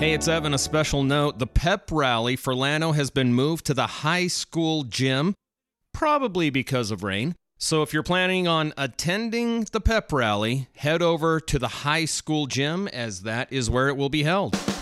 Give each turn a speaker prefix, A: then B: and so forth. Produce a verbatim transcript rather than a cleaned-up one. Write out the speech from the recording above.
A: Hey, it's Evan. A special note. The pep rally for Llano has been moved to the high school gym, probably because of rain. So if you're planning on attending the pep rally, head over to the high school gym, as that is where it will be held.